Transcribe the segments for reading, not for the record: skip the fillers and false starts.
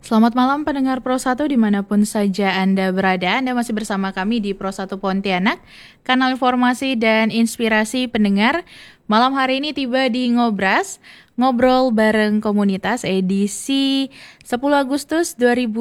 Selamat malam pendengar Pro 1 dimanapun saja Anda berada. Anda masih bersama kami di Pro 1 Pontianak, kanal informasi dan inspirasi pendengar. Malam hari ini tiba di Ngobras, Ngobrol Bareng Komunitas edisi 10 Agustus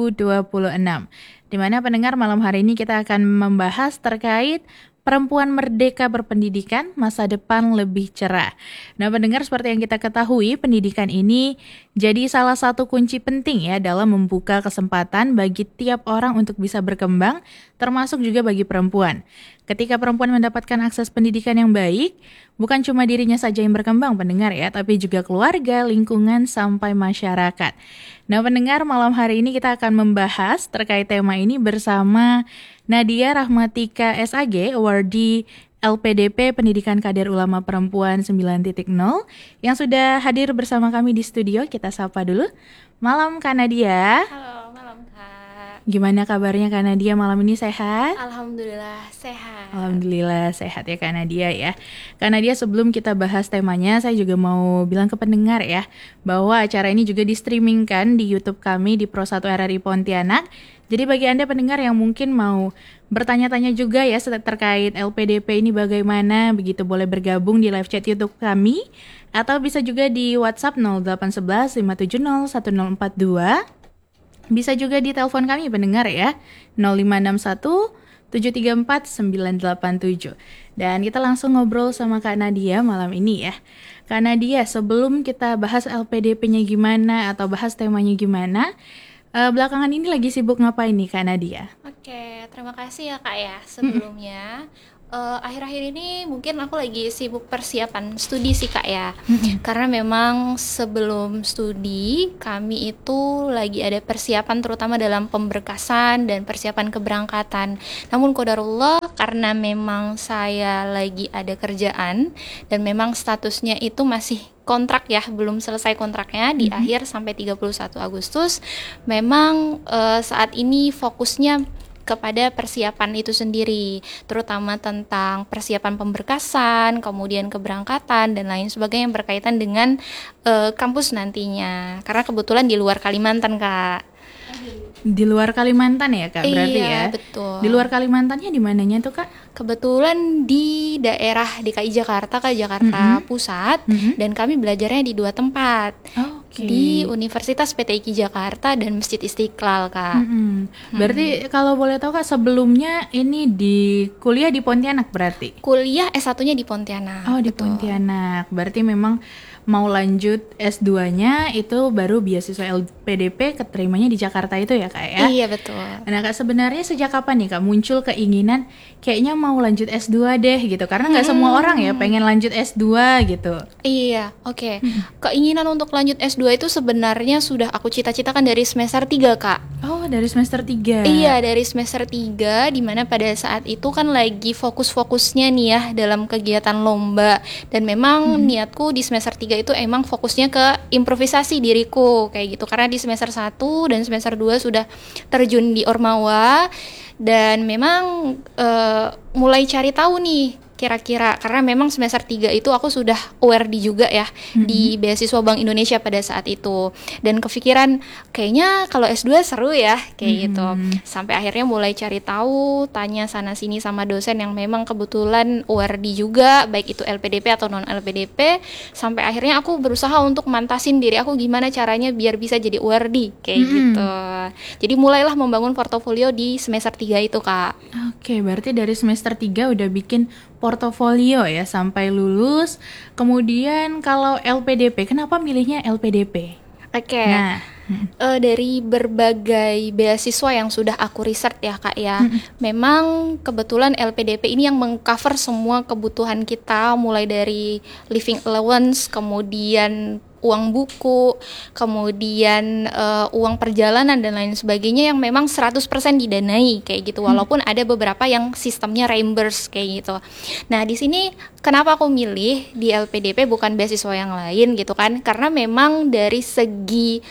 2026. Di mana pendengar malam hari ini kita akan membahas terkait perempuan merdeka berpendidikan, masa depan lebih cerah. Nah, pendengar, seperti yang kita ketahui, pendidikan ini jadi salah satu kunci penting ya dalam membuka kesempatan bagi tiap orang untuk bisa berkembang, termasuk juga bagi perempuan. Ketika perempuan mendapatkan akses pendidikan yang baik, bukan cuma dirinya saja yang berkembang, pendengar ya, tapi juga keluarga, lingkungan, sampai masyarakat. Nah, pendengar, malam hari ini kita akan membahas terkait tema ini bersama Nadia Rahmatika SAG, awardee LPDP Pendidikan Kader Ulama Perempuan 9.0 yang sudah hadir bersama kami di studio. Kita sapa dulu. Malam Kak Nadia. Halo, malam Kak. Gimana kabarnya Kak Nadia malam ini, sehat? Alhamdulillah sehat. Alhamdulillah sehat ya Kak Nadia ya. Kak Nadia, sebelum kita bahas temanya, saya juga mau bilang ke pendengar ya, bahwa acara ini juga di-streamingkan di YouTube kami di Pro 1 RRI Pontianak. Jadi bagi Anda pendengar yang mungkin mau bertanya-tanya juga ya terkait LPDP ini bagaimana, begitu boleh bergabung di live chat YouTube kami, atau bisa juga di WhatsApp 0811 570 1042. Bisa juga di telepon kami pendengar ya, 0561 734 987. Dan kita langsung ngobrol sama Kak Nadia malam ini ya. Kak Nadia, sebelum kita bahas LPDP-nya gimana atau bahas temanya gimana, belakangan ini lagi sibuk ngapain nih Kak Nadia? Oke, terima kasih ya Kak ya. Sebelumnya, akhir-akhir ini mungkin aku lagi sibuk persiapan studi sih Kak ya. Karena memang sebelum studi kami itu lagi ada persiapan terutama dalam pemberkasan dan persiapan keberangkatan. Namun qadarullah, karena memang saya lagi ada kerjaan dan memang statusnya itu masih kontrak ya, belum selesai kontraknya di akhir sampai 31 Agustus. Memang saat ini fokusnya kepada persiapan itu sendiri, terutama tentang persiapan pemberkasan, kemudian keberangkatan dan lain sebagainya yang berkaitan dengan kampus nantinya. Karena kebetulan di luar Kalimantan, Kak. Di luar Kalimantan ya Kak, berarti Iya, ya? betul. Di luar Kalimantannya di mananya tuh Kak? Kebetulan di daerah DKI Jakarta, Kak, Jakarta Pusat, dan kami belajarnya di 2 tempat. Oke. Di Universitas PTIQ Jakarta dan Masjid Istiqlal, Kak. Berarti kalau boleh tahu Kak, sebelumnya ini di kuliah di Pontianak berarti? Kuliah S1-nya di Pontianak. Oh, di betul. Pontianak. Berarti memang mau lanjut S2-nya itu baru beasiswa LPDP keterimanya di Jakarta itu ya Kak ya? Iya, betul. Nah Kak, sebenarnya sejak kapan nih Kak muncul keinginan kayaknya mau lanjut S2 deh gitu? Karena nggak semua orang ya pengen lanjut S2 gitu. Iya, oke. Keinginan untuk lanjut S2 itu sebenarnya sudah aku cita-citakan dari semester 3, Kak. Oh, dari semester 3. Iya, dari semester 3, di mana pada saat itu kan lagi fokus-fokusnya nih ya dalam kegiatan lomba. Dan memang niatku di semester 3 itu emang fokusnya ke improvisasi diriku kayak gitu. Karena di semester 1 dan semester 2 sudah terjun di Ormawa dan memang mulai cari tahu nih kira-kira, karena memang semester 3 itu aku sudah aware juga ya di beasiswa Bank Indonesia pada saat itu, dan kepikiran kayaknya kalau S2 seru ya kayak gitu. Sampai akhirnya mulai cari tahu, tanya sana sini sama dosen yang memang kebetulan aware juga, baik itu LPDP atau non LPDP, sampai akhirnya aku berusaha untuk mantasin diri aku gimana caranya biar bisa jadi aware kayak gitu. Jadi mulailah membangun portofolio di semester 3 itu, Kak. Oke, berarti dari semester 3 udah bikin portofolio ya sampai lulus. Kemudian kalau LPDP, kenapa milihnya LPDP? Oke. Nah, dari berbagai beasiswa yang sudah aku riset ya Kak ya, memang kebetulan LPDP ini yang mengcover semua kebutuhan kita, mulai dari living allowance, kemudian uang buku, kemudian uang perjalanan dan lain sebagainya yang memang 100% didanai kayak gitu, walaupun ada beberapa yang sistemnya reimburse kayak gitu. Nah, di sini kenapa aku milih di LPDP bukan beasiswa yang lain gitu kan? Karena memang dari segi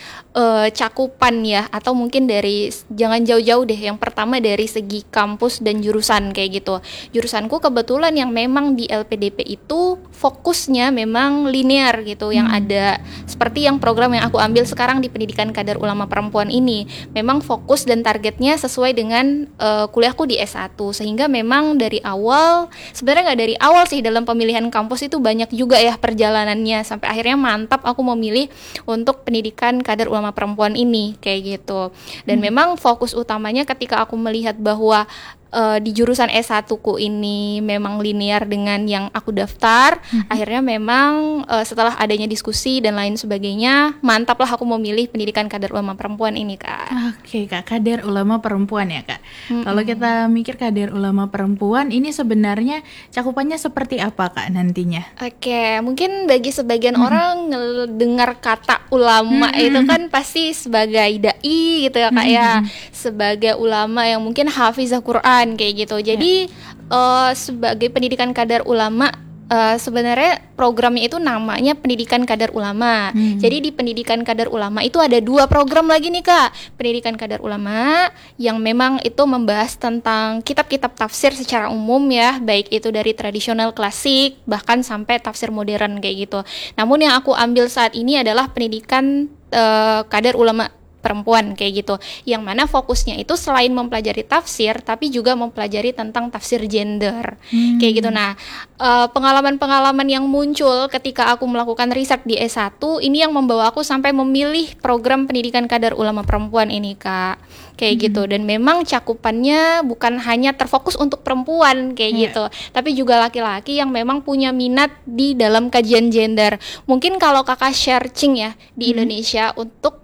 cakupan ya, atau mungkin dari, jangan jauh-jauh deh, yang pertama dari segi kampus dan jurusan kayak gitu. Jurusanku kebetulan yang memang di LPDP itu fokusnya memang linear gitu, yang ada seperti yang program yang aku ambil sekarang di Pendidikan Kadar Ulama Perempuan ini. Memang fokus dan targetnya sesuai dengan kuliahku di S1, sehingga memang dari awal, sebenarnya nggak dari awal sih, dalam pemilihan kampus itu banyak juga ya perjalanannya, sampai akhirnya mantap aku memilih untuk Pendidikan Kadar Ulama Perempuan ini kayak gitu. Dan memang fokus utamanya ketika aku melihat bahwa di jurusan S1ku ini memang linear dengan yang aku daftar. Akhirnya memang setelah adanya diskusi dan lain sebagainya, mantaplah aku memilih Pendidikan Kadar Ulama Perempuan ini, Kak. Oke, Kak, Kadar Ulama Perempuan ya, Kak. Kalau kita mikir Kadar Ulama Perempuan ini sebenarnya cakupannya seperti apa, Kak, nantinya? Oke, mungkin bagi sebagian orang dengar kata ulama itu kan pasti sebagai dai gitu ya, Kak ya. Sebagai ulama yang mungkin hafizah Quran kayak gitu. Jadi sebagai Pendidikan Kadar Ulama, sebenarnya programnya itu namanya Pendidikan Kadar Ulama. Jadi di Pendidikan Kadar Ulama itu ada 2 program lagi nih, Kak. Pendidikan Kadar Ulama yang memang itu membahas tentang kitab-kitab tafsir secara umum ya, baik itu dari tradisional, klasik, bahkan sampai tafsir modern kayak gitu. Namun yang aku ambil saat ini adalah Pendidikan Kadar Ulama Perempuan kayak gitu, yang mana fokusnya itu selain mempelajari tafsir tapi juga mempelajari tentang tafsir gender kayak gitu. Nah, pengalaman-pengalaman yang muncul ketika aku melakukan riset di S1 ini yang membawa aku sampai memilih program Pendidikan Kadar Ulama Perempuan ini, Kak, kayak gitu. Dan memang cakupannya bukan hanya terfokus untuk perempuan kayak gitu, tapi juga laki-laki yang memang punya minat di dalam kajian gender. Mungkin kalau Kakak searching ya di Indonesia untuk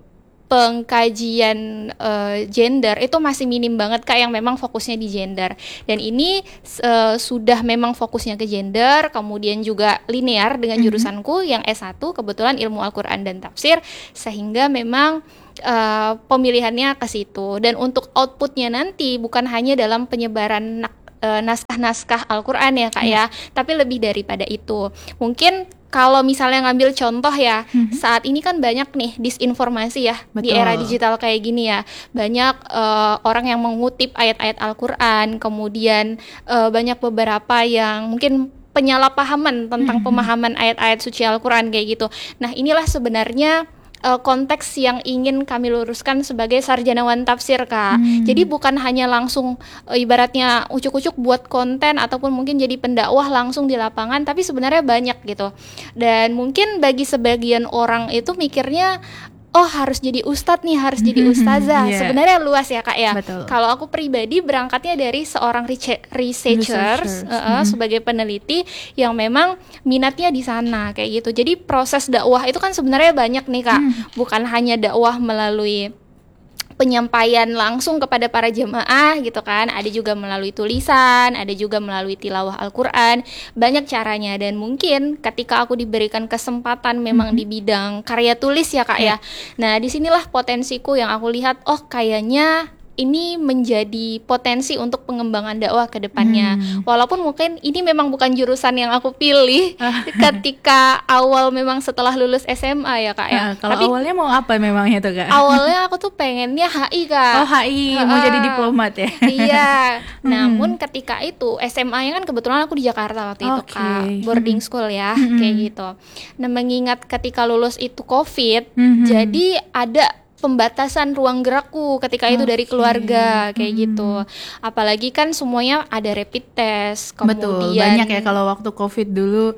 pengkajian gender itu masih minim banget, Kak, yang memang fokusnya di gender. Dan ini sudah memang fokusnya ke gender, kemudian juga linear dengan jurusanku yang S1 kebetulan ilmu Al-Quran dan tafsir, sehingga memang pemilihannya ke situ. Dan untuk outputnya nanti bukan hanya dalam penyebaran naskah-naskah Al-Quran ya, Kak ya, tapi lebih daripada itu. Mungkin kalau misalnya ngambil contoh ya, saat ini kan banyak nih disinformasi ya. Betul. Di era digital kayak gini ya, banyak orang yang mengutip ayat-ayat Al-Quran, kemudian banyak beberapa yang mungkin penyalahpahaman tentang pemahaman ayat-ayat suci Al-Quran kayak gitu. Nah, inilah sebenarnya konteks yang ingin kami luruskan sebagai sarjanawan tafsir, Kak. Jadi bukan hanya langsung ibaratnya ucuk-ucuk buat konten ataupun mungkin jadi pendakwah langsung di lapangan, tapi sebenarnya banyak gitu. Dan mungkin bagi sebagian orang itu mikirnya, oh harus jadi ustadz nih, harus jadi ustazah. Sebenarnya luas ya, Kak ya. Kalau aku pribadi berangkatnya dari seorang researchers. Sebagai peneliti yang memang minatnya di sana kayak gitu. Jadi proses dakwah itu kan sebenarnya banyak nih, Kak. Bukan hanya dakwah melalui penyampaian langsung kepada para jemaah gitu kan, ada juga melalui tulisan, ada juga melalui tilawah Al-Quran, banyak caranya. Dan mungkin ketika aku diberikan kesempatan memang di bidang karya tulis ya, Kak ya, nah disinilah potensiku yang aku lihat, oh kayaknya ini menjadi potensi untuk pengembangan dakwah ke depannya. Walaupun mungkin ini memang bukan jurusan yang aku pilih ketika awal memang setelah lulus SMA ya, Kak ya. Kalau awalnya mau apa memangnya tuh, Kak? Awalnya aku tuh pengennya HI, Kak. Oh, HI, mau jadi diplomat ya? Iya. Namun ketika itu SMA-nya kan kebetulan aku di Jakarta waktu itu, Kak. Boarding school ya, kayak gitu. Nah, mengingat ketika lulus itu COVID, jadi ada pembatasan ruang gerakku ketika itu dari keluarga kayak gitu. Apalagi kan semuanya ada rapid test, kemudian betul, banyak ya kalau waktu COVID dulu,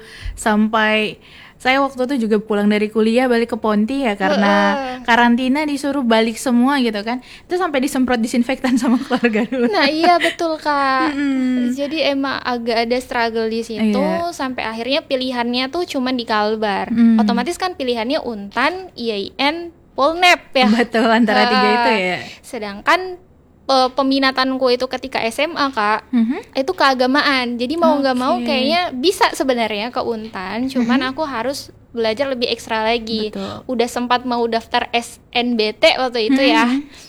sampai saya waktu itu juga pulang dari kuliah balik ke Ponti ya karena karantina disuruh balik semua gitu kan. Itu sampai disemprot disinfektan sama keluarga dulu. Nah, iya betul, Kak. Jadi emang agak ada struggle di situ sampai akhirnya pilihannya tuh cuman di Kalbar. Otomatis kan pilihannya Untan, IAIN, Polnep ya. Betul, antara 3 itu ya. Sedangkan peminatanku itu ketika SMA, Kak, itu keagamaan. Jadi mau nggak mau kayaknya bisa sebenarnya ke Untan, cuman aku harus belajar lebih ekstra lagi. Udah sempat mau daftar SNBT waktu itu ya.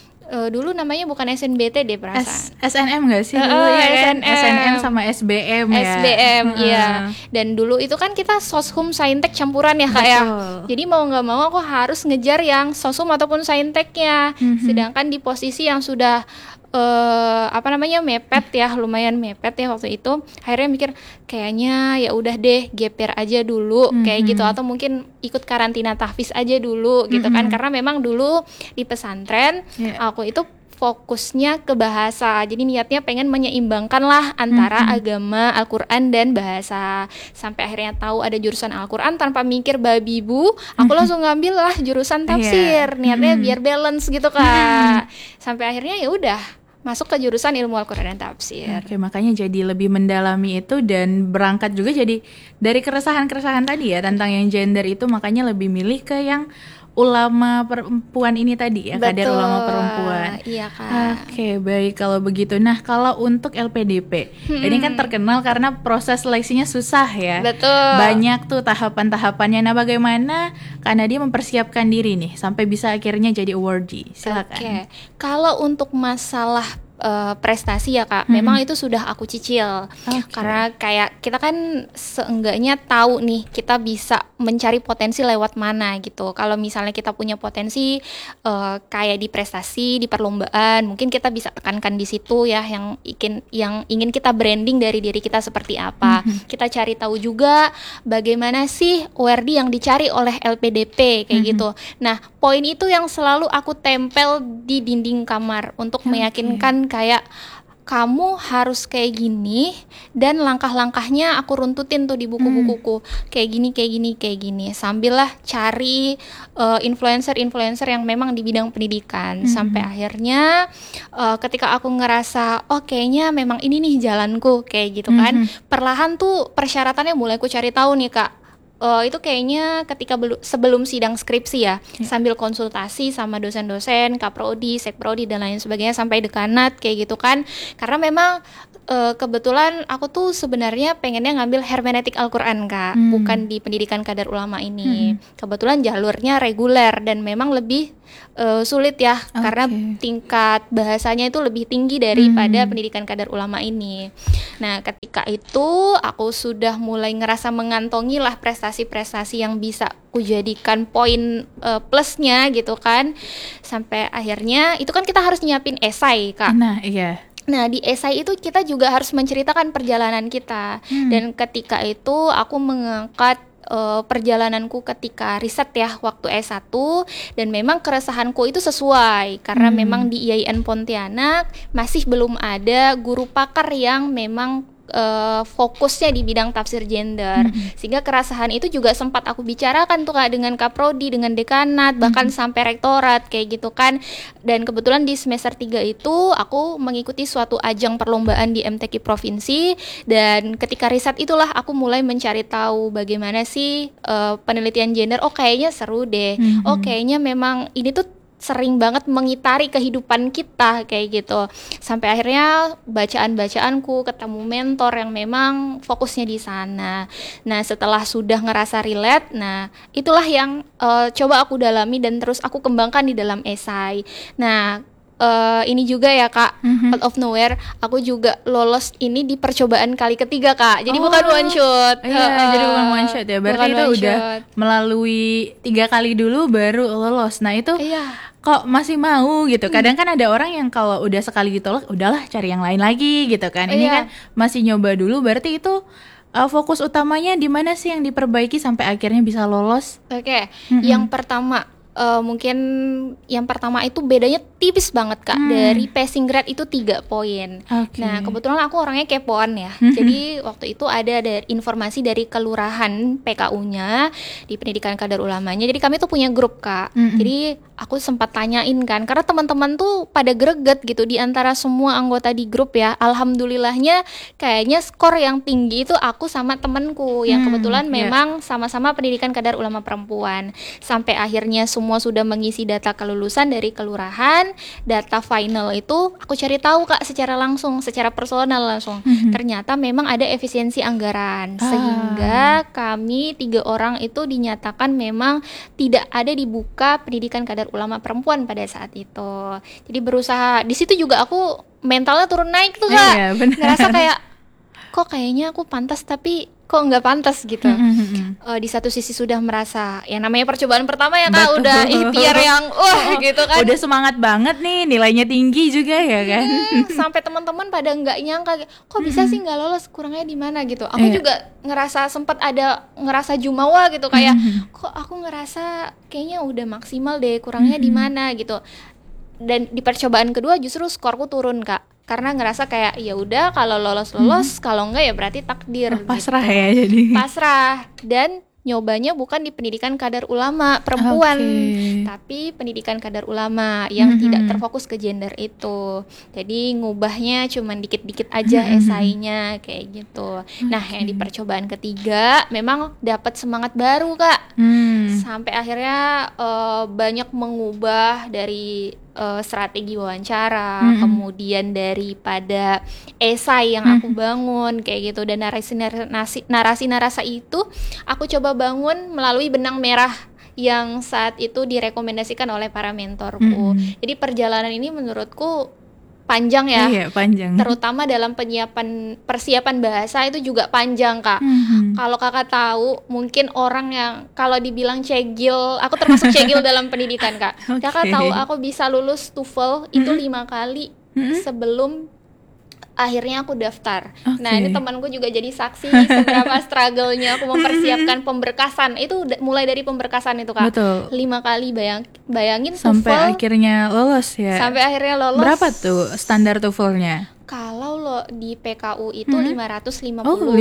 Dulu namanya bukan SNBT deh perasaan. SNM nggak sih dulu ya? SNM sama SBM ya. SBM iya. Dan dulu itu kan kita soshum saintek campuran ya, Kak ya. Jadi mau nggak mau aku harus ngejar yang soshum ataupun sainteknya. Sedangkan di posisi yang sudah mepet ya, lumayan mepet ya waktu itu. Akhirnya mikir kayaknya ya udah deh gap year aja dulu kayak gitu, atau mungkin ikut karantina tahfiz aja dulu gitu kan, karena memang dulu di pesantren aku itu fokusnya ke bahasa, jadi niatnya pengen menyeimbangkan lah antara agama, Al-Quran dan bahasa. Sampai akhirnya tahu ada jurusan Al-Quran, tanpa mikir babi bu, aku langsung ngambil lah jurusan tafsir, niatnya biar balance gitu Kak. Sampai akhirnya ya udah masuk ke jurusan ilmu Al-Quran dan tafsir. Oke, makanya jadi lebih mendalami itu dan berangkat juga jadi dari keresahan-keresahan tadi ya tentang yang gender itu, makanya lebih milih ke yang ulama perempuan ini tadi ya, kadar ulama perempuan. Iya Kak. Oke, baik kalau begitu. Nah, kalau untuk LPDP, ini kan terkenal karena proses seleksinya susah ya. Betul. Banyak tuh tahapan-tahapannya. Nah, bagaimana Kak Nadia mempersiapkan diri nih sampai bisa akhirnya jadi awardee? Silakan. Oke. Kalau untuk masalah prestasi ya Kak, memang itu sudah aku cicil. Karena kayak kita kan seenggaknya tahu nih kita bisa mencari potensi lewat mana gitu. Kalau misalnya kita punya potensi kayak di prestasi, di perlombaan, mungkin kita bisa tekankan di situ ya, yang ingin kita branding dari diri kita seperti apa. Kita cari tahu juga bagaimana sih awardee yang dicari oleh LPDP kayak gitu. Nah, poin itu yang selalu aku tempel di dinding kamar untuk meyakinkan kayak kamu harus kayak gini, dan langkah-langkahnya aku runtutin tuh di buku-bukuku, kayak gini sambil lah cari influencer yang memang di bidang pendidikan. Sampai akhirnya ketika aku ngerasa kayaknya memang ini nih jalanku kayak gitu kan, perlahan tuh persyaratannya mulai aku cari tahu nih Kak. Itu kayaknya ketika sebelum sidang skripsi ya, sambil konsultasi sama dosen-dosen, kaprodi, sekprodi dan lain sebagainya sampai dekanat kayak gitu kan. Karena memang kebetulan aku tuh sebenarnya pengennya ngambil hermeneutik Al-Quran Kak, bukan di pendidikan kadar ulama ini. Kebetulan jalurnya reguler dan memang lebih sulit ya, karena tingkat bahasanya itu lebih tinggi daripada pendidikan kadar ulama ini. Nah, ketika itu aku sudah mulai ngerasa mengantongi lah prestasi-prestasi yang bisa kujadikan poin plusnya gitu kan. Sampai akhirnya itu kan kita harus nyiapin esai Kak. Nah, iya. Nah, di esai itu kita juga harus menceritakan perjalanan kita. Dan ketika itu aku mengangkat perjalananku ketika riset ya waktu S1, dan memang keresahanku itu sesuai karena memang di IAIN Pontianak masih belum ada guru pakar yang memang fokusnya di bidang tafsir gender, sehingga keresahan itu juga sempat aku bicarakan tuh Kak dengan kaprodi, dengan dekanat, bahkan sampai rektorat kayak gitu kan. Dan kebetulan di semester 3 itu aku mengikuti suatu ajang perlombaan di MTQ provinsi, dan ketika riset itulah aku mulai mencari tahu bagaimana sih penelitian gender. Kayaknya seru deh, kayaknya memang ini tuh sering banget mengitari kehidupan kita kayak gitu. Sampai akhirnya bacaan-bacaanku ketemu mentor yang memang fokusnya di sana. Nah, setelah sudah ngerasa relate, nah itulah yang coba aku dalami dan terus aku kembangkan di dalam esai. Nah, ini juga ya Kak, out of nowhere aku juga lolos ini di percobaan kali ketiga Kak. Jadi bukan one shot. Jadi bukan one shot ya. Berarti itu udah melalui 3 kali dulu baru lolos. Nah, itu kok masih mau gitu. Kadang kan ada orang yang kalau udah sekali ditolak, udahlah cari yang lain lagi gitu kan. Ini kan masih nyoba dulu. Berarti itu fokus utamanya di mana sih yang diperbaiki sampai akhirnya bisa lolos? Oke. Yang pertama mungkin yang pertama itu bedanya tipis banget Kak. Dari passing grade itu 3 poin. Nah, kebetulan aku orangnya kepoan ya. Jadi waktu itu ada informasi dari kelurahan PKU-nya di pendidikan kadar ulamanya. Jadi kami tuh punya grup Kak. Jadi aku sempat tanyain kan, karena teman-teman tuh pada greget gitu di antara semua anggota di grup ya. Alhamdulillahnya kayaknya skor yang tinggi itu aku sama temanku yang kebetulan memang sama-sama pendidikan kadar ulama perempuan. Sampai akhirnya semua sudah mengisi data kelulusan dari kelurahan, data final itu aku cari tahu Kak secara langsung, secara personal langsung. Ternyata memang ada efisiensi anggaran, sehingga kami 3 orang itu dinyatakan memang tidak ada dibuka pendidikan kadar ulama perempuan pada saat itu. Jadi berusaha di situ juga aku mentalnya turun naik tuh Kak. Ngerasa kayak kok kayaknya aku pantas tapi kok nggak pantas gitu. Di satu sisi sudah merasa yang namanya percobaan pertama ya Kak, udah ikhtiar yang gitu kan. Udah semangat banget nih, nilainya tinggi juga ya kan. Sampai teman-teman pada nggak nyangka kok bisa sih nggak lolos, kurangnya di mana gitu. Aku juga ngerasa sempat ada ngerasa jumawa gitu, kayak kok aku ngerasa kayaknya udah maksimal deh, kurangnya di mana gitu. Dan di percobaan kedua justru skorku turun Kak, karena ngerasa kayak ya udah kalau lolos kalau enggak ya berarti takdir. Pasrah gitu. Ya jadi. Pasrah. Dan nyobanya bukan di pendidikan kadar ulama perempuan, tapi pendidikan kadar ulama yang tidak terfokus ke gender itu. Jadi ngubahnya cuman dikit-dikit aja esainya kayak gitu. Nah, yang di percobaan ketiga memang dapat semangat baru Kak. Sampai akhirnya banyak mengubah dari strategi wawancara, kemudian daripada esai yang aku bangun kayak gitu, dan narasi itu aku coba bangun melalui benang merah yang saat itu direkomendasikan oleh para mentorku. Jadi perjalanan ini menurutku panjang ya. Iya, panjang. Terutama dalam persiapan bahasa itu juga panjang Kak. Kalau Kakak tahu, mungkin orang yang kalau dibilang cegil, aku termasuk cegil dalam pendidikan Kak. Kakak tahu aku bisa lulus TOEFL itu 5 kali sebelum akhirnya aku daftar. Nah, ini temanku juga jadi saksi seberapa struggle-nya aku mempersiapkan pemberkasan. Itu mulai dari pemberkasan itu Kak. Betul. 5 kali bayangin sampai TOEFL, akhirnya lolos ya. Sampai akhirnya lolos. Berapa tuh standar TOEFL-nya? Kalau lo di PKU itu 550. Oh,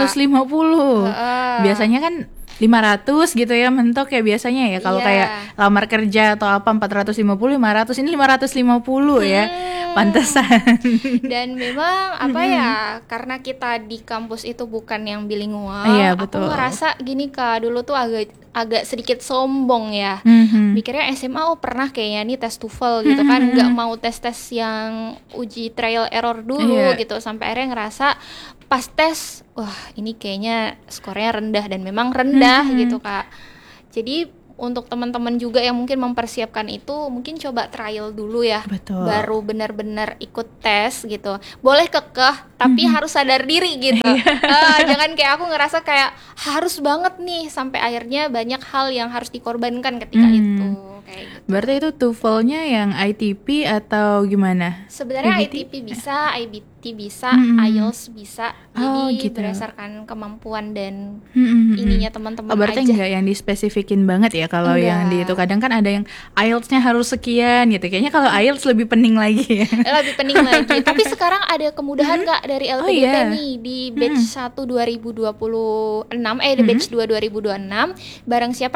550. Biasanya kan 500 gitu ya, mentok ya biasanya ya. Kalau kayak lamar kerja atau apa 450, 500, ini 550 ya. Pantesan. Dan memang apa ya, karena kita di kampus itu bukan yang bilingual, aku ngerasa gini Kak, dulu tuh agak sedikit sombong ya. Mikirnya SMA pernah kayaknya nih tes TOEFL gitu kan, nggak mau tes yang uji trial error dulu gitu. Sampai akhirnya ngerasa pas tes, wah ini kayaknya skornya rendah, dan memang rendah gitu Kak. Jadi untuk teman-teman juga yang mungkin mempersiapkan itu, mungkin coba trial dulu ya. Betul. Baru benar-benar ikut tes gitu. Boleh kekeh, tapi harus sadar diri gitu. Jangan kayak aku ngerasa kayak harus banget nih, sampai akhirnya banyak hal yang harus dikorbankan ketika itu. Kayak gitu. Berarti itu TOEFL-nya yang ITP atau gimana? Sebenarnya ITP bisa, IBT bisa, IELTS bisa. Jadi gitu. Berdasarkan kemampuan dan ininya teman-teman berarti aja. enggak yang dispesifikin banget ya kalau yang di itu. Kadang kan ada yang IELTS-nya harus sekian gitu. Kayaknya kalau IELTS lebih pening lagi ya. Lebih pening lagi. Tapi sekarang ada kemudahan Kak dari LPDP nih di batch 1 2026 di batch 2 2026.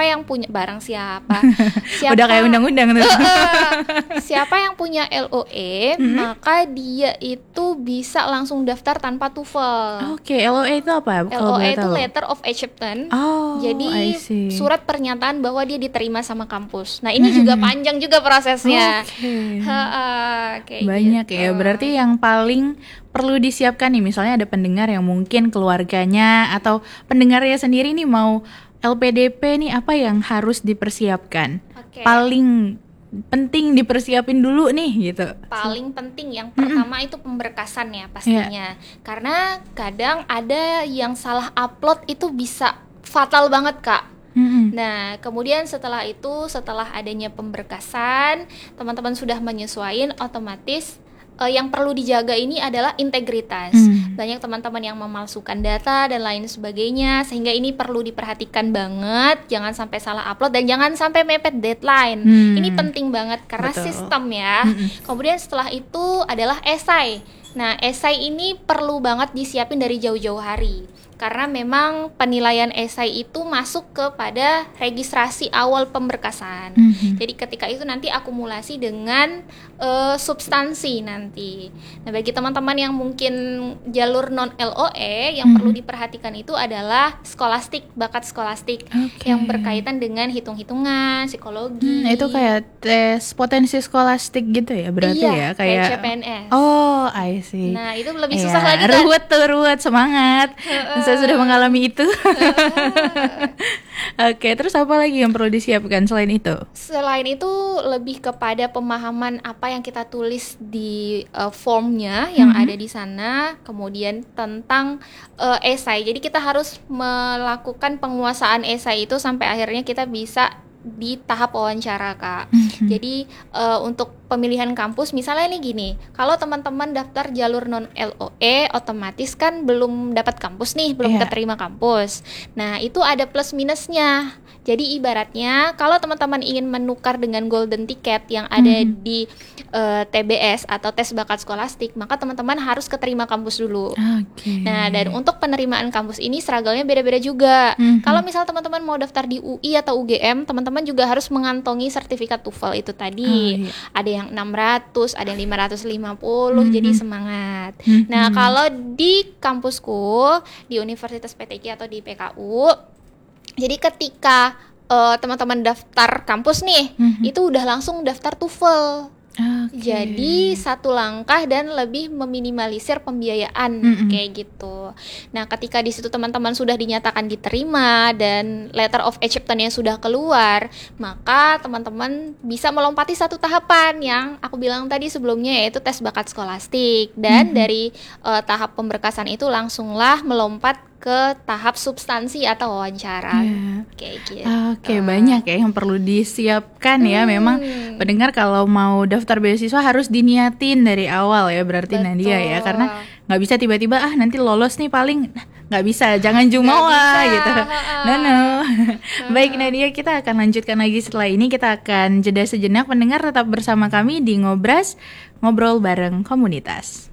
Siapa udah kayak undang-undang tuh. Siapa yang punya LOE, maka dia itu bisa langsung daftar tanpa TOEFL. Oke, LOE itu apa? LOE itu Letter of Acceptance. Jadi surat pernyataan bahwa dia diterima sama kampus. Nah, ini juga panjang juga prosesnya. Kayak banyak gitu. Ya. Berarti yang paling perlu disiapkan nih, misalnya ada pendengar yang mungkin keluarganya atau pendengarnya sendiri nih mau LPDP nih, apa yang harus dipersiapkan? Paling penting dipersiapin dulu nih gitu. Paling penting yang pertama itu pemberkasan ya pastinya. Karena kadang ada yang salah upload itu bisa fatal banget Kak. Nah, kemudian setelah adanya pemberkasan, teman-teman sudah menyesuaikan, otomatis yang perlu dijaga ini adalah integritas. Banyak teman-teman yang memalsukan data dan lain sebagainya, sehingga ini perlu diperhatikan banget. Jangan sampai salah upload dan jangan sampai mepet deadline. Ini penting banget karena sistem ya. Kemudian setelah itu adalah esai. Nah, esai ini perlu banget disiapin dari jauh-jauh hari. Karena memang penilaian esai itu masuk kepada registrasi awal pemberkasan. Jadi ketika itu nanti akumulasi dengan substansi nanti. Nah, bagi teman-teman yang mungkin jalur non LOE, yang perlu diperhatikan itu adalah skolastik, bakat skolastik yang berkaitan dengan hitung-hitungan, psikologi. Itu kayak tes potensi skolastik gitu ya berarti ya, kayak CPNS. Oh, I see. Nah, itu lebih susah lagi kan. Ruwet semangat. saya sudah mengalami itu. Oke, terus apa lagi yang perlu disiapkan selain itu? Selain itu lebih kepada pemahaman apa yang kita tulis di formnya yang ada di sana, kemudian tentang esai. Jadi kita harus melakukan penguasaan esai itu sampai akhirnya kita bisa di tahap wawancara, Kak. Jadi untuk pemilihan kampus misalnya nih gini, kalau teman-teman daftar jalur non LOE otomatis kan belum dapat kampus nih, belum keterima kampus. Nah, itu ada plus minusnya. Jadi ibaratnya kalau teman-teman ingin menukar dengan golden ticket yang ada di TBS atau tes bakat skolastik, maka teman-teman harus keterima kampus dulu. Nah, dan untuk penerimaan kampus ini struggle-nya beda-beda juga. Kalau misal teman-teman mau daftar di UI atau UGM, teman-teman juga harus mengantongi sertifikat TOEFL itu tadi. Ada yang 600, ada yang 550, jadi semangat. Nah, kalau di kampusku, di Universitas PTQ atau di PKU, jadi ketika teman-teman daftar kampus nih, itu udah langsung daftar TOEFL. Jadi satu langkah dan lebih meminimalisir pembiayaan kayak gitu. Nah, ketika di situ teman-teman sudah dinyatakan diterima dan letter of acceptance-nya sudah keluar, maka teman-teman bisa melompati satu tahapan yang aku bilang tadi sebelumnya, yaitu tes bakat skolastik. Dan dari tahap pemberkasan itu langsunglah melompat ke tahap substansi atau wawancara kayak gitu. Oke, banyak ya yang perlu disiapkan ya. Memang pendengar kalau mau daftar beasiswa harus diniatin dari awal ya, berarti Nadia ya, karena nggak bisa tiba-tiba nanti lolos nih, paling nggak bisa, jangan jumawa gitu. No. Baik Nadia, kita akan lanjutkan lagi setelah ini. Kita akan jeda sejenak. Pendengar tetap bersama kami di Ngobras, ngobrol bareng komunitas.